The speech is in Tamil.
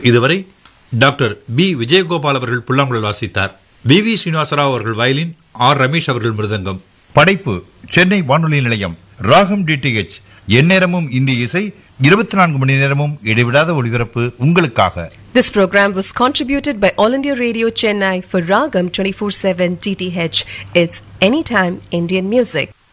இதுவரை டாக்டர் பி விஜயகோபால் அவர்கள் புல்லாங்குழல் வாசித்தார். வி ஸ்ரீனிவாசராவ் அவர்கள் வயலின், ஆர் ரமேஷ் அவர்கள் மிருதங்கம். படைப்பு சென்னை வானொலி நிலையம். ராகம் டிடிஎச், எந்நேரமும் இந்திய இசை, 24 மணி நேரமும் இடைவிடாத ஒளிபரப்பு உங்களுக்காக. This program was contributed by All India Radio Chennai for Ragam 24/7 DTH. It's anytime Indian music.